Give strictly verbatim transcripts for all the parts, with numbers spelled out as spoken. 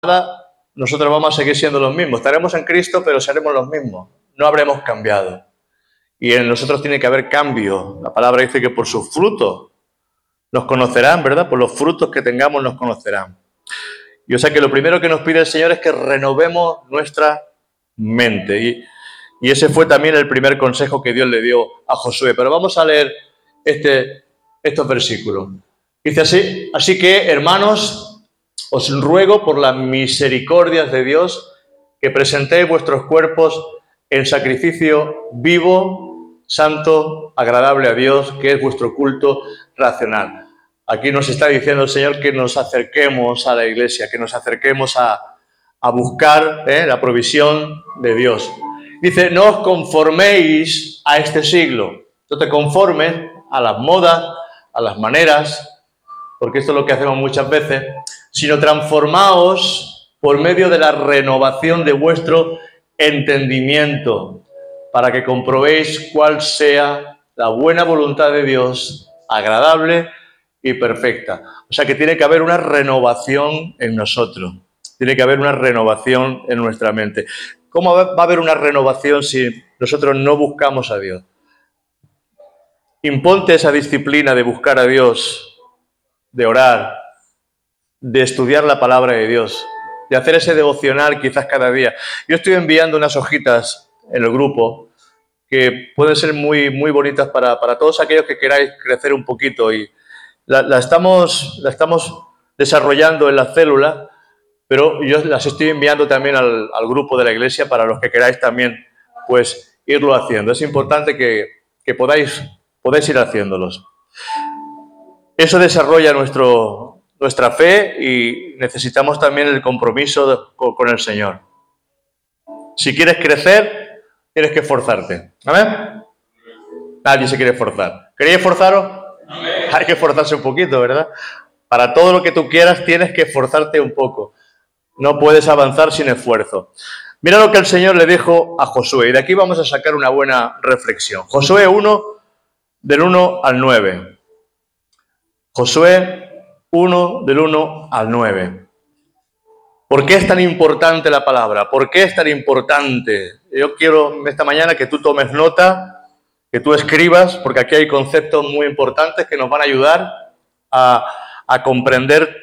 nosotros vamos a seguir siendo los mismos. Estaremos en Cristo, pero seremos los mismos. No habremos cambiado. Y en nosotros tiene que haber cambio. La palabra dice que por sus frutos nos conocerán, ¿verdad? Por los frutos que tengamos nos conocerán. Y o sea que lo primero que nos pide el Señor es que renovemos nuestra mente. Y, y ese fue también el primer consejo que Dios le dio a Josué. Pero vamos a leer este, estos versículos. Dice así, así que, hermanos, os ruego por las misericordias de Dios que presentéis vuestros cuerpos en sacrificio vivo, santo, agradable a Dios, que es vuestro culto racional. Aquí nos está diciendo el Señor que nos acerquemos a la iglesia, que nos acerquemos a, a buscar ¿eh? la provisión de Dios. Dice, no os conforméis a este siglo, no te conformes a las modas, a las maneras, porque esto es lo que hacemos muchas veces, sino transformaos por medio de la renovación de vuestro entendimiento, para que comprobéis cuál sea la buena voluntad de Dios, agradable y perfecta. O sea que tiene que haber una renovación en nosotros, tiene que haber una renovación en nuestra mente. ¿Cómo va a haber una renovación si nosotros no buscamos a Dios? Imponte esa disciplina de buscar a Dios, de orar, de estudiar la palabra de Dios, de hacer ese devocional quizás cada día. Yo estoy enviando unas hojitas en el grupo que pueden ser muy, muy bonitas para, para todos aquellos que queráis crecer un poquito y la, la, estamos, la estamos desarrollando en las células, pero yo las estoy enviando también al, al grupo de la iglesia para los que queráis también pues irlo haciendo. Es importante que, que podáis, podáis ir haciéndolos. Eso desarrolla nuestro, nuestra fe y necesitamos también el compromiso con, con el Señor. Si quieres crecer, tienes que esforzarte. ¿Amén? Nadie se quiere esforzar. ¿Queréis esforzaros? Amén. Hay que esforzarse un poquito, ¿verdad? Para todo lo que tú quieras tienes que esforzarte un poco. No puedes avanzar sin esfuerzo. Mira lo que el Señor le dijo a Josué. Y de aquí vamos a sacar una buena reflexión. Josué uno, del uno al nueve. Josué uno, del uno al nueve. ¿Por qué es tan importante la palabra? ¿Por qué es tan importante? Yo quiero esta mañana que tú tomes nota, que tú escribas, porque aquí hay conceptos muy importantes que nos van a ayudar a, a comprender,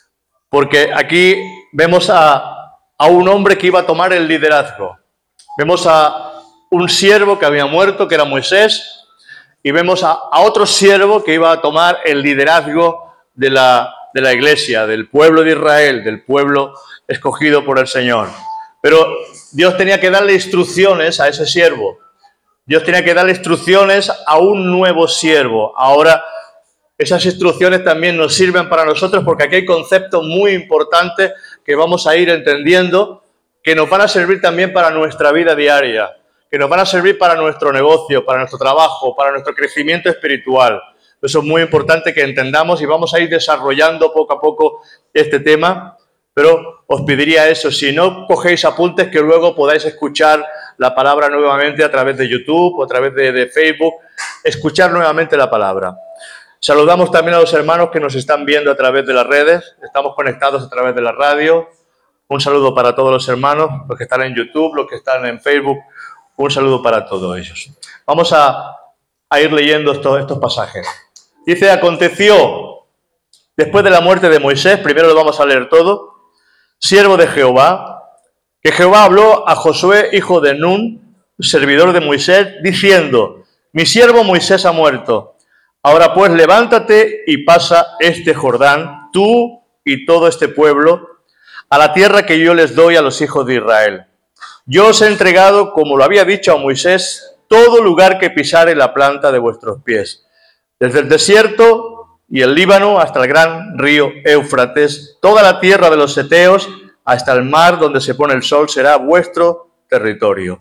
porque aquí vemos a, a un hombre que iba a tomar el liderazgo. Vemos a un siervo que había muerto, que era Moisés, y vemos a, a otro siervo que iba a tomar el liderazgo de la, de la iglesia, del pueblo de Israel, del pueblo escogido por el Señor. Pero Dios tenía que darle instrucciones a ese siervo. Dios tenía que darle instrucciones a un nuevo siervo. Ahora, esas instrucciones también nos sirven para nosotros porque aquí hay conceptos muy importantes que vamos a ir entendiendo, que nos van a servir también para nuestra vida diaria, que nos van a servir para nuestro negocio, para nuestro trabajo, para nuestro crecimiento espiritual. Eso es muy importante que entendamos y vamos a ir desarrollando poco a poco este tema. Pero os pediría eso, si no cogéis apuntes, que luego podáis escuchar la palabra nuevamente a través de YouTube o a través de, de Facebook, escuchar nuevamente la palabra. Saludamos también a los hermanos que nos están viendo a través de las redes, estamos conectados a través de la radio. Un saludo para todos los hermanos, los que están en YouTube, los que están en Facebook, un saludo para todos ellos. Vamos a, a ir leyendo estos, estos pasajes. Dice, aconteció, después de la muerte de Moisés, primero lo vamos a leer todo, siervo de Jehová, que Jehová habló a Josué, hijo de Nun, servidor de Moisés, diciendo, mi siervo Moisés ha muerto. Ahora pues levántate y pasa este Jordán, tú y todo este pueblo, a la tierra que yo les doy a los hijos de Israel. Yo os he entregado, como lo había dicho a Moisés, todo lugar que pisare la planta de vuestros pies, desde el desierto y el Líbano hasta el gran río Éufrates, toda la tierra de los heteos hasta el mar donde se pone el sol será vuestro territorio.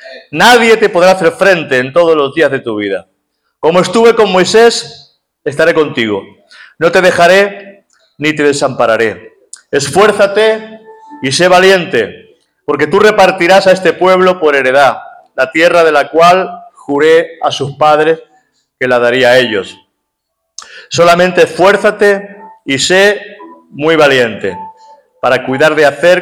Nadie te podrá hacer frente en todos los días de tu vida. Como estuve con Moisés, estaré contigo. No te dejaré ni te desampararé. Esfuérzate y sé valiente, porque tú repartirás a este pueblo por heredad, la tierra de la cual juré a sus padres que la daría a ellos. Solamente esfuérzate y sé muy valiente. para cuidar de hacer